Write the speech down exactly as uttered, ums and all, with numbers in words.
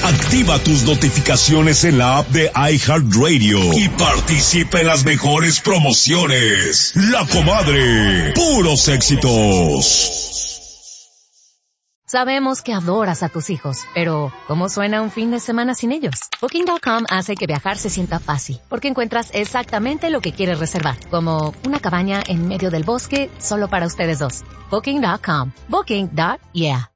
Activa tus notificaciones en la app de iHeartRadio y participa en las mejores promociones. La Comadre, puros éxitos. Sabemos que adoras a tus hijos, pero ¿cómo suena un fin de semana sin ellos? Booking punto com hace que viajar se sienta fácil, porque encuentras exactamente lo que quieres reservar, como una cabaña en medio del bosque solo para ustedes dos. Booking punto com. Booking. Yeah.